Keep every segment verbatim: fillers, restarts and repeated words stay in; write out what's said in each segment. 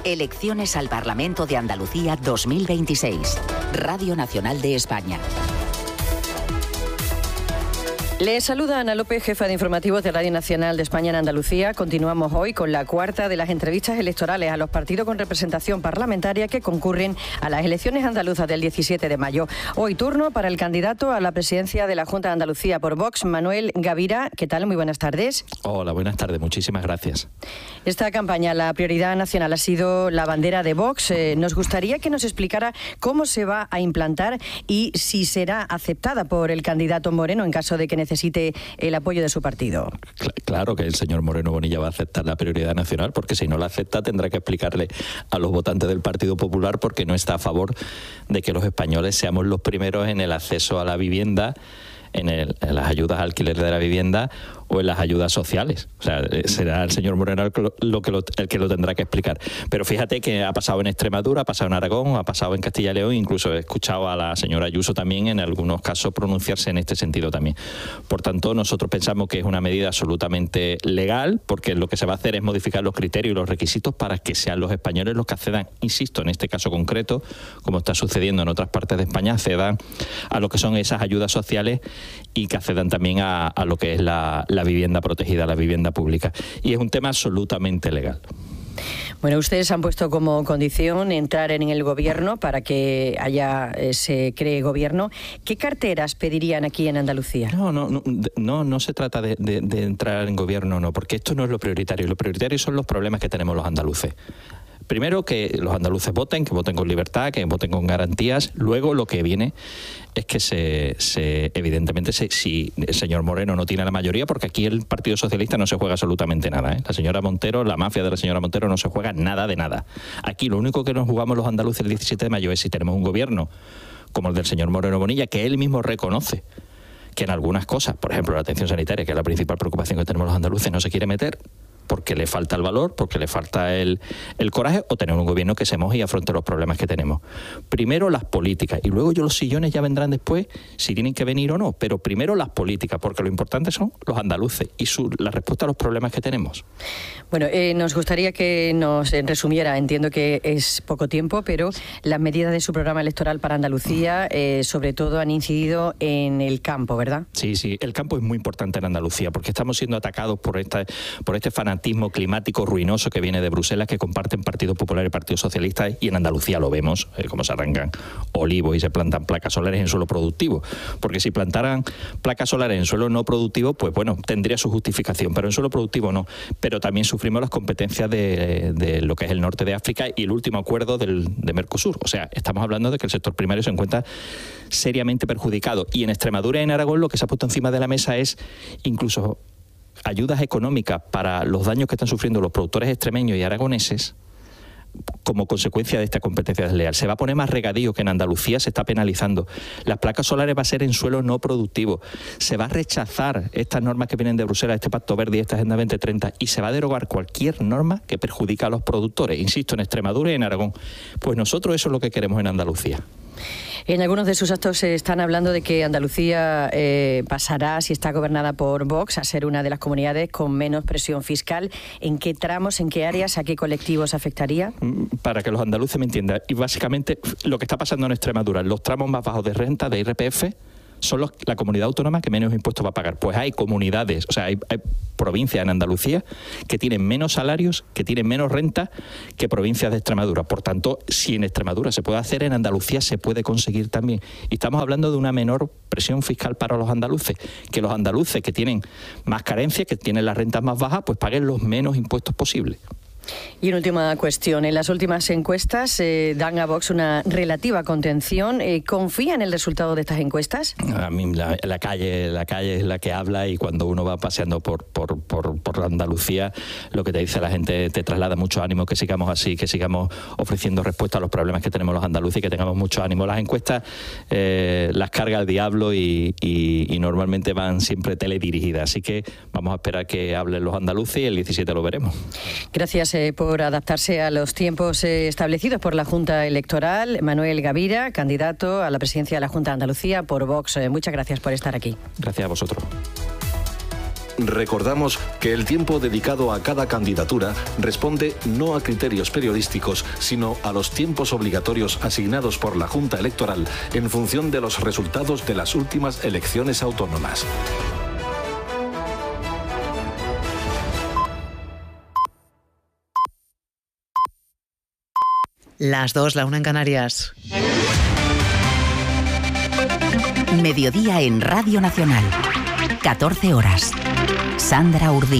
Elecciones al Parlamento de Andalucía dos mil veintiséis. Radio Nacional de España. Les saluda Ana López, jefa de informativos de Radio Nacional de España en Andalucía. Continuamos hoy con la cuarta de las entrevistas electorales a los partidos con representación parlamentaria que concurren a las elecciones andaluzas del diecisiete de mayo. Hoy turno para el candidato a la presidencia de la Junta de Andalucía por Vox, Manuel Gavira. ¿Qué tal? Muy buenas tardes. Hola, buenas tardes. Muchísimas gracias. Esta campaña, la prioridad nacional ha sido la bandera de Vox. Eh, nos gustaría que nos explicara cómo se va a implantar y si será aceptada por el candidato Moreno en caso de que necesite el apoyo de su partido. Claro que el señor Moreno Bonilla va a aceptar la prioridad nacional, porque si no la acepta tendrá que explicarle a los votantes del Partido Popular por qué no está a favor de que los españoles seamos los primeros en el acceso a la vivienda, en, el, en las ayudas al alquiler de la vivienda o en las ayudas sociales. O sea, será el señor Moreno el que, lo, lo que lo, el que lo tendrá que explicar. Pero fíjate que ha pasado en Extremadura, ha pasado en Aragón, ha pasado en Castilla y León, incluso he escuchado a la señora Ayuso también en algunos casos pronunciarse en este sentido también. Por tanto, nosotros pensamos que es una medida absolutamente legal, porque lo que se va a hacer es modificar los criterios y los requisitos para que sean los españoles los que accedan, insisto, en este caso concreto, como está sucediendo en otras partes de España, accedan a lo que son esas ayudas sociales y que accedan también a, a lo que es la, la vivienda protegida, la vivienda pública. Y es un tema absolutamente legal. Bueno, ustedes han puesto como condición entrar en el gobierno para que haya eh, se cree gobierno. ¿Qué carteras pedirían aquí en Andalucía? No, no, no, no, no se trata de, de, de entrar en gobierno, no, porque esto no es lo prioritario. Lo prioritario son los problemas que tenemos los andaluces. Primero, que los andaluces voten, que voten con libertad, que voten con garantías. Luego, lo que viene es que se, se evidentemente, se, si el señor Moreno no tiene la mayoría, porque aquí el Partido Socialista no se juega absolutamente nada, ¿eh? La señora Montero, la mafia de la señora Montero no se juega nada de nada. Aquí lo único que nos jugamos los andaluces el diecisiete de mayo es si tenemos un gobierno como el del señor Moreno Bonilla, que él mismo reconoce que en algunas cosas, por ejemplo la atención sanitaria, que es la principal preocupación que tenemos los andaluces, no se quiere meter, porque le falta el valor, porque le falta el, el coraje, o tener un gobierno que se moje y afronte los problemas que tenemos. Primero las políticas, y luego yo los sillones ya vendrán después, si tienen que venir o no, pero primero las políticas, porque lo importante son los andaluces y su, la respuesta a los problemas que tenemos. Bueno, eh, nos gustaría que nos resumiera, entiendo que es poco tiempo, pero las medidas de su programa electoral para Andalucía, eh, sobre todo han incidido en el campo, ¿verdad? Sí, sí, el campo es muy importante en Andalucía, porque estamos siendo atacados por, esta, por este fanatismo climático ruinoso que viene de Bruselas, que comparten Partido Popular y Partido Socialista, y en Andalucía lo vemos, eh, como se arrancan olivos y se plantan placas solares en suelo productivo, porque si plantaran placas solares en suelo no productivo, pues bueno, tendría su justificación, pero en suelo productivo no. Pero también sufrimos las competencias de, de lo que es el norte de África y el último acuerdo del, de Mercosur. O sea, estamos hablando de que el sector primario se encuentra seriamente perjudicado, y en Extremadura y en Aragón lo que se ha puesto encima de la mesa es incluso ayudas económicas para los daños que están sufriendo los productores extremeños y aragoneses como consecuencia de esta competencia desleal. Se va a poner más regadío, que en Andalucía se está penalizando. Las placas solares va a ser en suelo no productivo. Se va a rechazar estas normas que vienen de Bruselas, este Pacto Verde y esta Agenda veinte treinta, y se va a derogar cualquier norma que perjudica a los productores, insisto, en Extremadura y en Aragón. Pues nosotros eso es lo que queremos en Andalucía. En algunos de sus actos se están hablando de que Andalucía eh, pasará, si está gobernada por Vox, a ser una de las comunidades con menos presión fiscal. ¿En qué tramos, en qué áreas, a qué colectivos afectaría? Para que los andaluces me entiendan, y básicamente lo que está pasando en Extremadura, los tramos más bajos de renta, de I R P F, son los, la comunidad autónoma que menos impuestos va a pagar. Pues hay comunidades, o sea, hay, hay provincias en Andalucía que tienen menos salarios, que tienen menos renta que provincias de Extremadura. Por tanto, si en Extremadura se puede hacer, en Andalucía se puede conseguir también. Y estamos hablando de una menor presión fiscal para los andaluces, que los andaluces que tienen más carencias, que tienen las rentas más bajas, pues paguen los menos impuestos posibles. Y una última cuestión. En las últimas encuestas eh, dan a Vox una relativa contención. Eh, ¿Confía en el resultado de estas encuestas? A mí la, la calle la calle es la que habla, y cuando uno va paseando por, por, por, por Andalucía, lo que te dice la gente te traslada mucho ánimo, que sigamos así, que sigamos ofreciendo respuesta a los problemas que tenemos los andaluces y que tengamos mucho ánimo. Las encuestas eh, las carga el diablo y, y, y normalmente van siempre teledirigidas. Así que vamos a esperar que hablen los andaluces y el diecisiete lo veremos. Gracias eh, por adaptarse a los tiempos eh, establecidos por la Junta Electoral. Manuel Gavira, candidato a la presidencia de la Junta de Andalucía por Vox. Eh, muchas gracias por estar aquí. Gracias a vosotros. Recordamos que el tiempo dedicado a cada candidatura responde no a criterios periodísticos, sino a los tiempos obligatorios asignados por la Junta Electoral en función de los resultados de las últimas elecciones autónomas. Las dos, la una en Canarias. Mediodía en Radio Nacional. catorce horas. Sandra Urdín.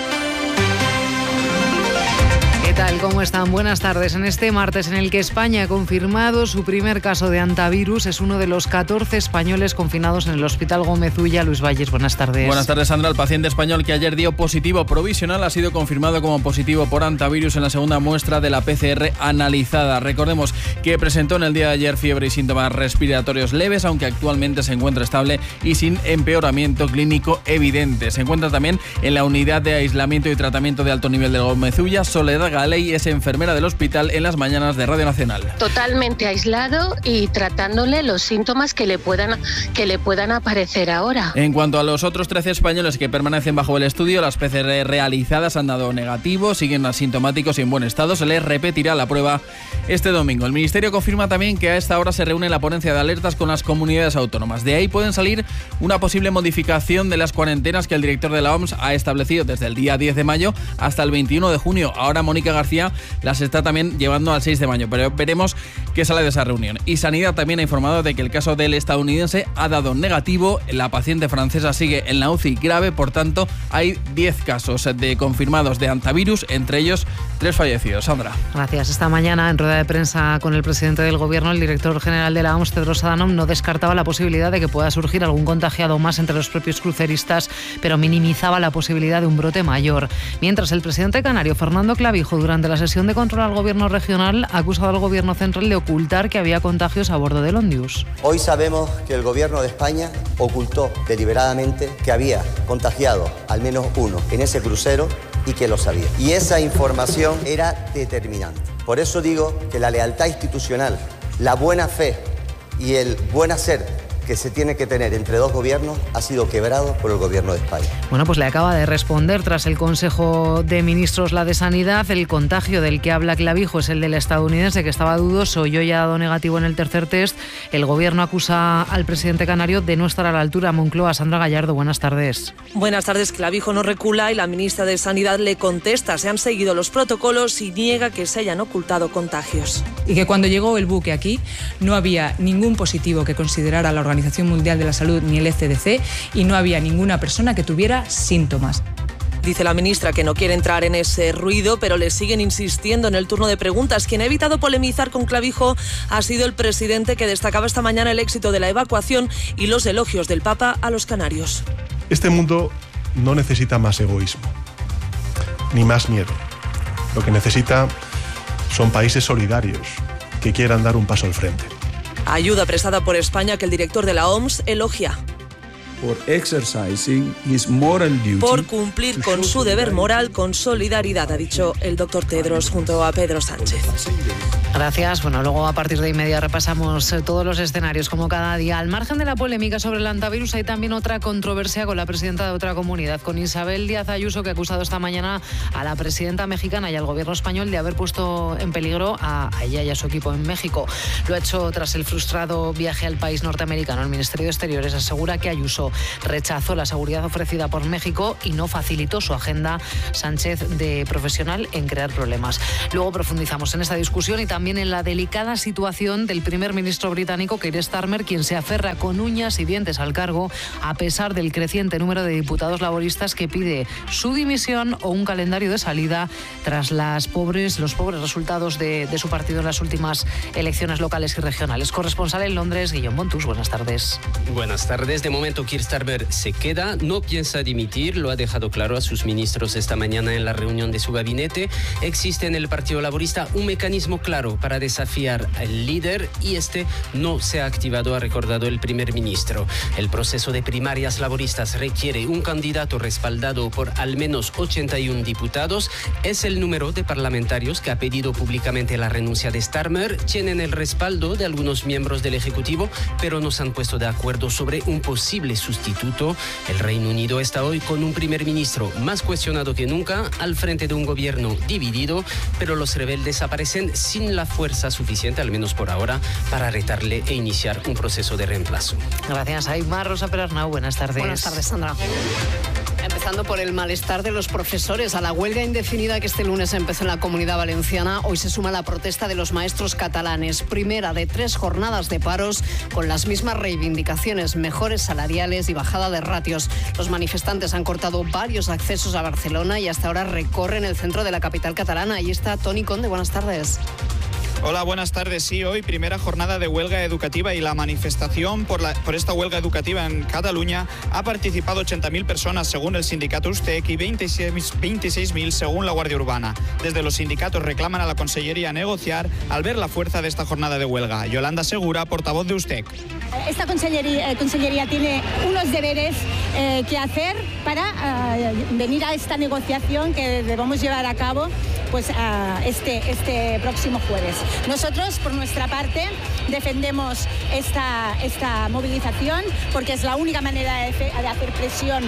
¿Qué tal? ¿Cómo están? Buenas tardes. En este martes en el que España ha confirmado su primer caso de hantavirus, es uno de los catorce españoles confinados en el Hospital Gómez Ulla. Luis Valles, buenas tardes. Buenas tardes, Sandra. El paciente español que ayer dio positivo provisional ha sido confirmado como positivo por hantavirus en la segunda muestra de la P C R analizada. Recordemos que presentó en el día de ayer fiebre y síntomas respiratorios leves, aunque actualmente se encuentra estable y sin empeoramiento clínico evidente. Se encuentra también en la unidad de aislamiento y tratamiento de alto nivel del Gómez Ulla. Soledad Galey es enfermera del hospital en las mañanas de Radio Nacional. Totalmente aislado y tratándole los síntomas que le puedan, que le puedan aparecer ahora. En cuanto a los otros trece españoles que permanecen bajo el estudio, las P C R realizadas han dado negativo, siguen asintomáticos y en buen estado. Se les repetirá la prueba este domingo. El Ministerio confirma también que a esta hora se reúne la ponencia de alertas con las comunidades autónomas. De ahí pueden salir una posible modificación de las cuarentenas que el director de la O M S ha establecido desde el día diez de mayo hasta el veintiuno de junio. Ahora Mónica García las está también llevando al seis de mayo, pero veremos qué sale de esa reunión. Y Sanidad también ha informado de que el caso del estadounidense ha dado negativo. La paciente francesa sigue en la U C I grave, por tanto hay diez casos de confirmados de hantavirus, entre ellos tres fallecidos. Sandra. Gracias. Esta mañana en rueda de prensa con el presidente del Gobierno, el director general de la O M S, Tedros Adhanom, no descartaba la posibilidad de que pueda surgir algún contagiado más entre los propios cruceristas, pero minimizaba la posibilidad de un brote mayor. Mientras, el presidente canario, Fernando Clavijo, durante la sesión de control al Gobierno regional, ha acusado al Gobierno central de ocultar que había contagios a bordo del Ondius. Hoy sabemos que el Gobierno de España ocultó deliberadamente que había contagiado al menos uno en ese crucero y que lo sabía. Y esa información era determinante. Por eso digo que la lealtad institucional, la buena fe y el buen hacer que se tiene que tener entre dos gobiernos ha sido quebrado por el Gobierno de España. Bueno, pues le acaba de responder tras el Consejo de Ministros la de Sanidad. El contagio del que habla Clavijo es el del estadounidense, que estaba dudoso y hoy ha dado negativo en el tercer test. El Gobierno acusa al presidente canario de no estar a la altura. Moncloa, Sandra Gallardo, buenas tardes. Buenas tardes. Clavijo no recula y la ministra de Sanidad le contesta. Se han seguido los protocolos y niega que se hayan ocultado contagios. Y que cuando llegó el buque aquí no había ningún positivo que considerara la Organización Mundial de la Salud ni el C D C y no había ninguna persona que tuviera síntomas. Dice la ministra que no quiere entrar en ese ruido, pero le siguen insistiendo en el turno de preguntas. Quien ha evitado polemizar con Clavijo ha sido el presidente, que destacaba esta mañana el éxito de la evacuación y los elogios del Papa a los canarios. Este mundo no necesita más egoísmo, ni más miedo. Lo que necesita son países solidarios que quieran dar un paso al frente. Ayuda prestada por España que el director de la O M S elogia. Por exercising his moral duty. Por cumplir con su deber moral con solidaridad, ha dicho el doctor Tedros junto a Pedro Sánchez. Gracias. Bueno, luego a partir de inmediato repasamos todos los escenarios como cada día. Al margen de la polémica sobre el hantavirus, hay también otra controversia con la presidenta de otra comunidad, con Isabel Díaz Ayuso, que ha acusado esta mañana a la presidenta mexicana y al gobierno español de haber puesto en peligro a ella y a su equipo en México. Lo ha hecho tras el frustrado viaje al país norteamericano. El Ministerio de Exteriores asegura que Ayuso rechazó la seguridad ofrecida por México y no facilitó su agenda Sánchez de profesional en crear problemas. Luego profundizamos en esta discusión y también en la delicada situación del primer ministro británico Keir Starmer, quien se aferra con uñas y dientes al cargo a pesar del creciente número de diputados laboristas que pide su dimisión o un calendario de salida tras las pobres, los pobres resultados de, de su partido en las últimas elecciones locales y regionales. Corresponsal en Londres, Guillaume Montus, buenas tardes. Buenas tardes. De momento Keir Starmer se queda, no piensa dimitir, lo ha dejado claro a sus ministros esta mañana en la reunión de su gabinete. Existe en el Partido Laborista un mecanismo claro claro para desafiar al líder y este no se ha activado, ha recordado el primer ministro. El proceso de primarias laboristas requiere un candidato respaldado por al menos ochenta y uno diputados. Es el número de parlamentarios que ha pedido públicamente la renuncia de Starmer. Tienen el respaldo de algunos miembros del Ejecutivo, pero no se han puesto de acuerdo sobre un posible sustituto. El Reino Unido está hoy con un primer ministro más cuestionado que nunca, al frente de un gobierno dividido, pero los rebeldes aparecen sin la fuerza suficiente, al menos por ahora, para retarle e iniciar un proceso de reemplazo. Gracias, Aymar. Rosa Perarnau, buenas tardes. Buenas tardes, Sandra. Empezando por el malestar de los profesores. A la huelga indefinida que este lunes empezó en la Comunidad Valenciana, hoy se suma la protesta de los maestros catalanes. Primera de tres jornadas de paros con las mismas reivindicaciones, mejores salariales y bajada de ratios. Los manifestantes han cortado varios accesos a Barcelona y hasta ahora recorren el centro de la capital catalana. Ahí está Toni Conde, buenas tardes. Hola, buenas tardes. Sí, hoy primera jornada de huelga educativa y la manifestación por, la, por esta huelga educativa en Cataluña ha participado ochenta mil personas según el sindicato USTEC y veintiséis mil según la Guardia Urbana. Desde los sindicatos reclaman a la Consellería negociar al ver la fuerza de esta jornada de huelga. Yolanda Segura, portavoz de USTEC. Esta consellería, eh, consellería tiene unos deberes eh, que hacer para eh, venir a esta negociación que debemos llevar a cabo pues, uh, este, este próximo jueves. Nosotros, por nuestra parte, defendemos esta, esta movilización porque es la única manera de, de hacer presión.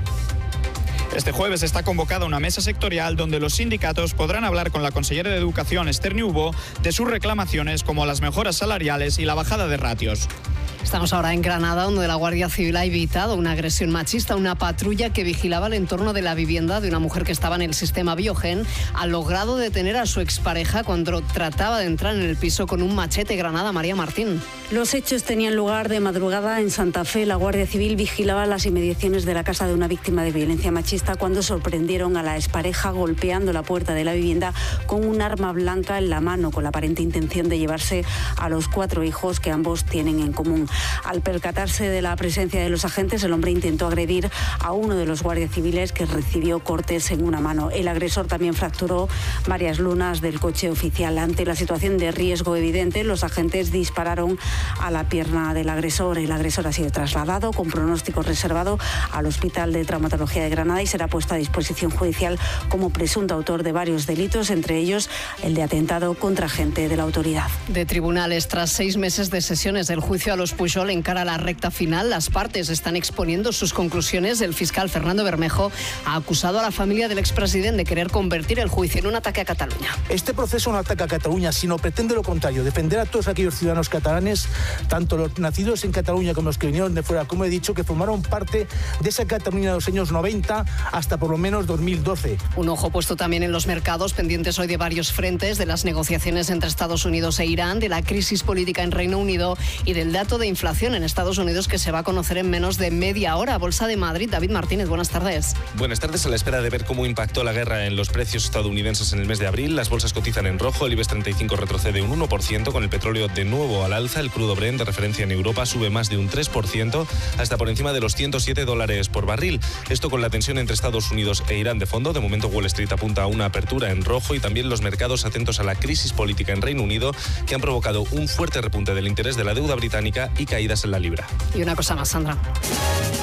Este jueves está convocada una mesa sectorial donde los sindicatos podrán hablar con la consellera de Educación, Esther Niubó, de sus reclamaciones como las mejoras salariales y la bajada de ratios. Estamos ahora en Granada, donde la Guardia Civil ha evitado una agresión machista. Una patrulla que vigilaba el entorno de la vivienda de una mujer que estaba en el sistema Biogen ha logrado detener a su expareja cuando trataba de entrar en el piso con un machete. Granada, María Martín. Los hechos tenían lugar de madrugada en Santa Fe. La Guardia Civil vigilaba las inmediaciones de la casa de una víctima de violencia machista cuando sorprendieron a la expareja golpeando la puerta de la vivienda con un arma blanca en la mano, con la aparente intención de llevarse a los cuatro hijos que ambos tienen en común. Al percatarse de la presencia de los agentes, el hombre intentó agredir a uno de los guardias civiles, que recibió cortes en una mano. El agresor también fracturó varias lunas del coche oficial. Ante la situación de riesgo evidente, los agentes dispararon a la pierna del agresor. El agresor ha sido trasladado con pronóstico reservado al Hospital de Traumatología de Granada y será puesto a disposición judicial como presunto autor de varios delitos, entre ellos el de atentado contra agente de la autoridad. De tribunales, tras seis meses de sesiones, el juicio a los Pujol encara la recta final. Las partes están exponiendo sus conclusiones. El fiscal Fernando Bermejo ha acusado a la familia del expresidente de querer convertir el juicio en un ataque a Cataluña. Este proceso no ataca a Cataluña, sino pretende lo contrario, defender a todos aquellos ciudadanos catalanes, tanto los nacidos en Cataluña como los que vinieron de fuera, como he dicho, que formaron parte de esa Cataluña de los años noventa hasta por lo menos dos mil doce. Un ojo puesto también en los mercados, pendientes hoy de varios frentes, de las negociaciones entre Estados Unidos e Irán, de la crisis política en Reino Unido y del dato de inflación en Estados Unidos, que se va a conocer en menos de media hora. Bolsa de Madrid, David Martínez, buenas tardes. Buenas tardes. A la espera de ver cómo impactó la guerra en los precios estadounidenses en el mes de abril, las bolsas cotizan en rojo. El IBEX treinta y cinco retrocede un uno por ciento, con el petróleo de nuevo al alza. El crudo Brent, de referencia en Europa, sube más de un tres por ciento, hasta por encima de los ciento siete dólares por barril. Esto con la tensión entre Estados Unidos e Irán de fondo. De momento Wall Street apunta a una apertura en rojo, y también los mercados atentos a la crisis política en Reino Unido, que han provocado un fuerte repunte del interés de la deuda británica y caídas en la libra. Y una cosa más, Sandra.